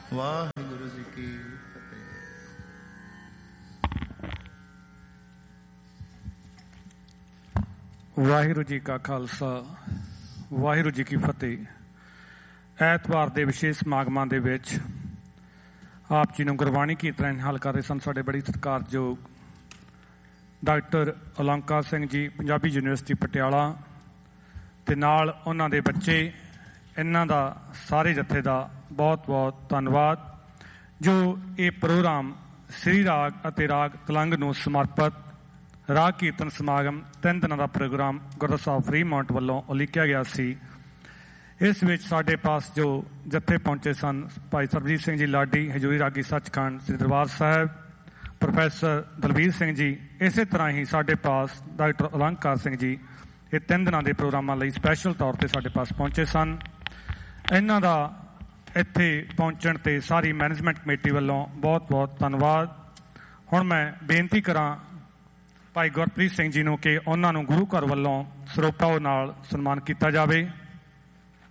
ਵਾਹਿਗੁਰੂ ਜੀ ਕੀ ਫਤਿਹ। ਵਾਹਿਗੁਰੂ ਜੀ ਕਾ ਖਾਲਸਾ, ਵਾਹਿਗੁਰੂ ਜੀ ਕੀ ਫਤਿਹ। ਐਤਵਾਰ ਦੇ ਵਿਸ਼ੇਸ਼ ਸਮਾਗਮਾਂ ਦੇ ਵਿੱਚ ਆਪ ਜੀ ਨੂੰ ਗੁਰਬਾਣੀ ਕੀਰਤਨ ਹਾਲ ਕਰ ਰਹੇ ਸਨ ਸਾਡੇ ਬੜੀ ਸਤਿਕਾਰਯੋਗ ਡਾਕਟਰ ਅਲੰਕਾਰ ਸਿੰਘ ਜੀ, ਪੰਜਾਬੀ ਯੂਨੀਵਰਸਿਟੀ ਪਟਿਆਲਾ, ਅਤੇ ਨਾਲ ਉਹਨਾਂ ਦੇ ਬੱਚੇ। ਇਹਨਾਂ ਦਾ ਸਾਰੇ ਜੱਥੇ ਦਾ ਬਹੁਤ ਬਹੁਤ ਧੰਨਵਾਦ ਜੋ ਇਹ ਪ੍ਰੋਗਰਾਮ ਸ੍ਰੀ ਰਾਗ ਅਤੇ ਰਾਗ ਤਲੰਗ ਨੂੰ ਸਮਰਪਿਤ ਰਾਗ ਕੀਰਤਨ ਸਮਾਗਮ 3 ਦਿਨਾਂ ਦਾ ਪ੍ਰੋਗਰਾਮ ਗੁਰਦੁਆਰਾ ਸਾਹਿਬ ਫਰੀਮਾਉਂਟ ਵੱਲੋਂ ਉਲੀਕਿਆ ਗਿਆ ਸੀ। ਇਸ ਵਿੱਚ ਸਾਡੇ ਪਾਸ ਜੋ ਜੱਥੇ ਪਹੁੰਚੇ ਸਨ, ਭਾਈ ਸਰਬਜੀਤ ਸਿੰਘ ਜੀ ਲਾਡੀ, ਹਜ਼ੂਰੀ ਰਾਗੀ ਸੱਚਖੰਡ ਸ੍ਰੀ ਦਰਬਾਰ ਸਾਹਿਬ, ਪ੍ਰੋਫੈਸਰ ਦਲਬੀਰ ਸਿੰਘ ਜੀ। ਇਸੇ ਤਰ੍ਹਾਂ ਹੀ ਸਾਡੇ ਪਾਸ ਡਾਕਟਰ ਅਲੰਕਾਰ ਸਿੰਘ ਜੀ ਇਹ 3 ਦਿਨਾਂ ਦੇ ਪ੍ਰੋਗਰਾਮਾਂ ਲਈ ਸਪੈਸ਼ਲ ਤੌਰ 'ਤੇ ਸਾਡੇ ਪਾਸ ਪਹੁੰਚੇ ਸਨ। ਇਹਨਾਂ ਦਾ ਇੱਥੇ ਪਹੁੰਚਣ 'ਤੇ ਸਾਰੀ ਮੈਨੇਜਮੈਂਟ ਕਮੇਟੀ ਵੱਲੋਂ ਬਹੁਤ ਬਹੁਤ ਧੰਨਵਾਦ। ਹੁਣ ਮੈਂ ਬੇਨਤੀ ਕਰਾਂ ਭਾਈ ਗੁਰਪ੍ਰੀਤ ਸਿੰਘ ਜੀ ਨੂੰ ਕਿ ਉਹਨਾਂ ਨੂੰ ਗੁਰੂ ਘਰ ਵੱਲੋਂ ਸਰੋਪਾ ਨਾਲ ਸਨਮਾਨ ਕੀਤਾ ਜਾਵੇ।